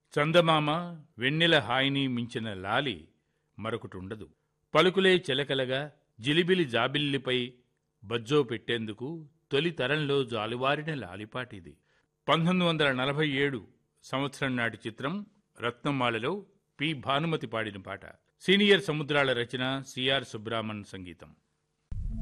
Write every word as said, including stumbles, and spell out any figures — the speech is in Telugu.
చందమామ వెన్నెల హాయిని మించిన లాలి మరొకటుండదు. పలుకులే చిలకలగా జిలిబిలి జాబిల్లిపై బజ్జో పెట్టేందుకు తొలి తరంలో జాలువారిన లాలిపాటిది. పంతొమ్మిది వందల నలభై ఏడు సంవత్సరం నాటి చిత్రం రత్నమాలలో పి భానుమతి పాడిన పాట. సీనియర్ సముద్రాల రచన, సిఆర్ సుబ్రహ్మణ్యం సంగీతం.